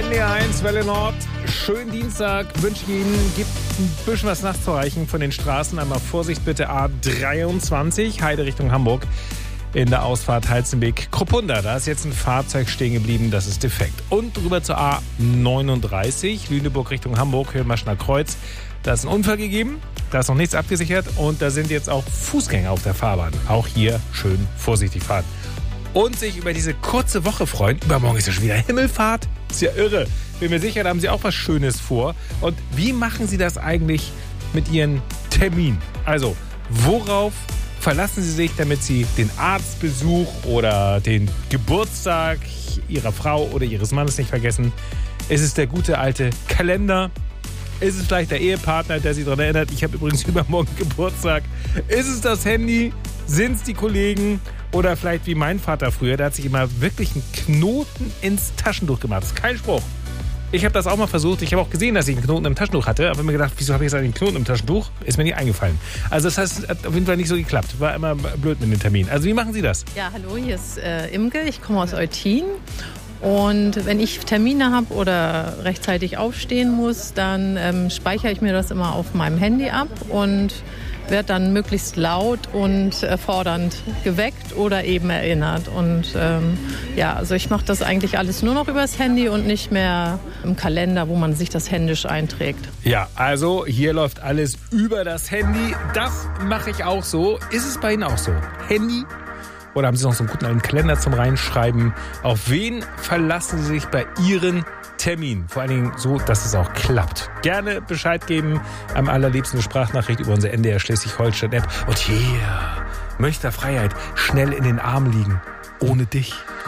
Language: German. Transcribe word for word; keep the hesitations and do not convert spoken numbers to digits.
N D R eins, Welle Nord. Schönen Dienstag wünsche ich Ihnen. Gibt ein bisschen was nachzureichen von den Straßen. Einmal Vorsicht bitte, A dreiundzwanzig, Heide Richtung Hamburg. In der Ausfahrt Heizenbeek-Kruppunda. Da ist jetzt ein Fahrzeug stehen geblieben, das ist defekt. Und rüber zur A neununddreißig, Lüneburg Richtung Hamburg, Höhenmaschner Kreuz. Da ist ein Unfall gegeben, da ist noch nichts abgesichert und da sind jetzt auch Fußgänger auf der Fahrbahn. Auch hier schön vorsichtig fahren. Und sich über diese kurze Woche freuen. Übermorgen ist ja schon wieder Himmelfahrt. Ist ja irre. Bin mir sicher, da haben Sie auch was Schönes vor. Und wie machen Sie das eigentlich mit Ihren Terminen? Also, worauf verlassen Sie sich, damit Sie den Arztbesuch oder den Geburtstag Ihrer Frau oder Ihres Mannes nicht vergessen? Ist es der gute alte Kalender? Ist es vielleicht der Ehepartner, der Sie daran erinnert, ich habe übrigens übermorgen Geburtstag? Ist es das Handy? Sind es die Kollegen? Oder vielleicht wie mein Vater früher, der hat sich immer wirklich einen Knoten ins Taschentuch gemacht. Das ist kein Spruch. Ich habe das auch mal versucht. Ich habe auch gesehen, dass ich einen Knoten im Taschentuch hatte. Aber mir gedacht, wieso habe ich jetzt einen Knoten im Taschentuch? Ist mir nicht eingefallen. Also das heißt, es hat auf jeden Fall nicht so geklappt. War immer blöd mit den Terminen. Also wie machen Sie das? Ja, hallo, hier ist äh, Imke. Ich komme aus Eutin. Und wenn ich Termine habe oder rechtzeitig aufstehen muss, dann ähm, speichere ich mir das immer auf meinem Handy ab und werde dann möglichst laut und äh, fordernd geweckt oder eben erinnert. Und ähm, ja, also ich mache das eigentlich alles nur noch übers Handy und nicht mehr im Kalender, wo man sich das händisch einträgt. Ja, also hier läuft alles über das Handy. Das mache ich auch so. Ist es bei Ihnen auch so? Handy? Oder haben Sie noch so einen guten alten Kalender zum Reinschreiben? Auf wen verlassen Sie sich bei Ihren Termin? Vor allen Dingen so, dass es auch klappt. Gerne Bescheid geben. Am allerliebsten eine Sprachnachricht über unsere N D R Schleswig-Holstein-App. Und hier, Mönchner Freiheit, schnell in den Arm liegen. Ohne dich.